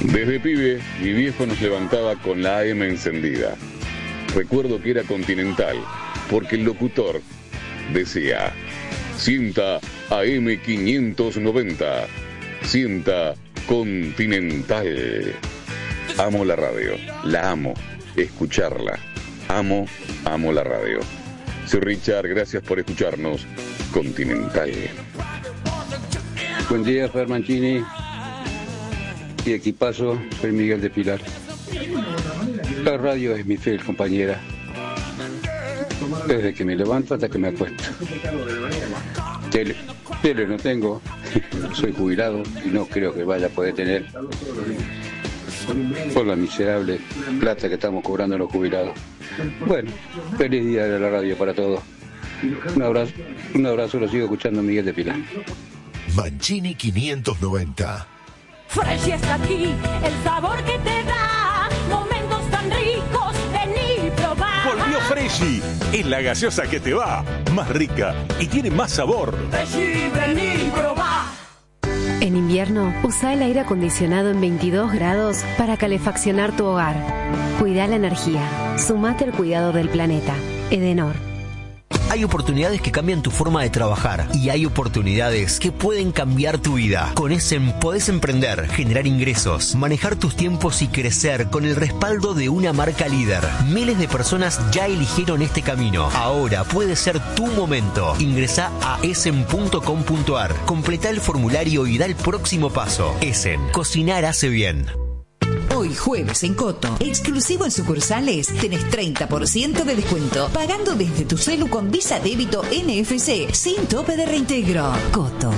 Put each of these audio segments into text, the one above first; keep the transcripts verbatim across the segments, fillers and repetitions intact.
Desde pibe, mi viejo nos levantaba con la A M encendida. Recuerdo que era Continental, porque el locutor decía: sienta A M quinientos noventa, sienta Continental. Amo la radio, la amo, escucharla. Amo, amo la radio. Soy Richard, gracias por escucharnos. Continental. Buen día, Fer Mancini y equipazo. Soy Miguel de Pilar. La radio es mi fiel compañera, desde que me levanto hasta que me acuesto. Tele, tele no tengo, soy jubilado y no creo que vaya a poder tener por la miserable plata que estamos cobrando los jubilados. Bueno, feliz día de la radio para todos. Un abrazo, un abrazo, lo sigo escuchando, Miguel de Pilar. Mancini quinientos noventa. Fresh está aquí, el sabor que te da momentos tan ricos, vení probar. Volvió Freshy, es la gaseosa que te va, más rica y tiene más sabor. Freshy, vení probar. En invierno, usa el aire acondicionado en veintidós grados para calefaccionar tu hogar. Cuida la energía. Sumate al cuidado del planeta. Edenor. Hay oportunidades que cambian tu forma de trabajar y hay oportunidades que pueden cambiar tu vida. Con Essen podés emprender, generar ingresos, manejar tus tiempos y crecer con el respaldo de una marca líder. Miles de personas ya eligieron este camino. Ahora puede ser tu momento. Ingresá a essen punto com punto ar, completá el formulario y da el próximo paso. Essen, cocinar hace bien. Hoy jueves en Coto, exclusivo en sucursales, tenés treinta por ciento de descuento, pagando desde tu celu con Visa Débito N F C, sin tope de reintegro. Coto.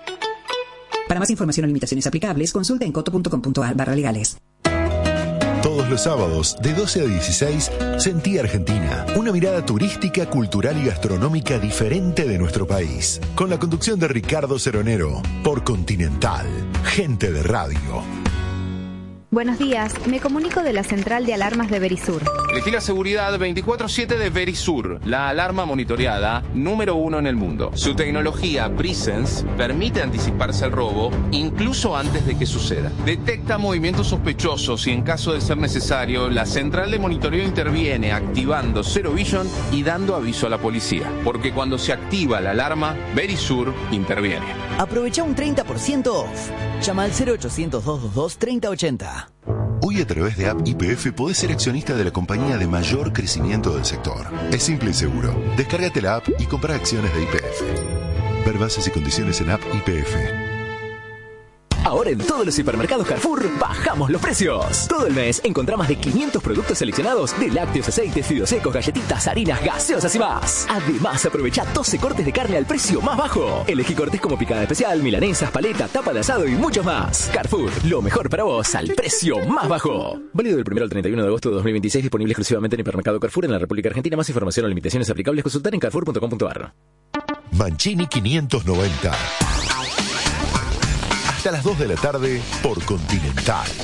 Para más información o limitaciones aplicables, consulta en coto punto com punto ar barra legales. Todos los sábados, de doce a dieciséis, Sentí Argentina. Una mirada turística, cultural y gastronómica diferente de nuestro país. Con la conducción de Ricardo Ceronero, por Continental. Gente de radio. Buenos días, me comunico de la central de alarmas de Verisur. Elegí la seguridad veinticuatro siete de Verisur, la alarma monitoreada número uno en el mundo. Su tecnología Presence permite anticiparse al robo incluso antes de que suceda. Detecta movimientos sospechosos y en caso de ser necesario, la central de monitoreo interviene activando Zero Vision y dando aviso a la policía. Porque cuando se activa la alarma, Verisur interviene. Aprovecha un treinta por ciento off. Llama al cero ochocientos, doscientos veintidós, treinta ochenta. Hoy a través de App Y P F podés ser accionista de la compañía de mayor crecimiento del sector. Es simple y seguro. Descárgate la app y compra acciones de Y P F. Ver bases y condiciones en App Y P F. Ahora en todos los hipermercados Carrefour bajamos los precios. Todo el mes encontrá más de quinientos productos seleccionados de lácteos, aceites, fideos secos, galletitas, harinas, gaseosas y más. Además, aprovecha doce cortes de carne al precio más bajo. Elegí cortes como picada especial, milanesas, paleta, tapa de asado y mucho más. Carrefour, lo mejor para vos al precio más bajo. Válido del primero al treinta y uno de agosto de dos mil veintiséis, disponible exclusivamente en hipermercado Carrefour en la República Argentina. Más información o limitaciones aplicables consultar en carrefour punto com punto ar. Mancini quinientos noventa. Hasta las dos de la tarde por Continental.